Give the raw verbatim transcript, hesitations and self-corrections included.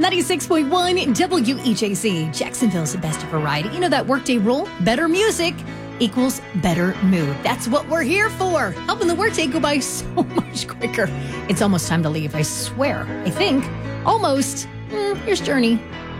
ninety-six point one W E J C, Jacksonville's best variety. You know that workday rule? Better music equals better mood. That's what we're here for. Helping the workday go by so much quicker. It's almost time to leave, I swear. I think. Almost. Mm, here's Journey.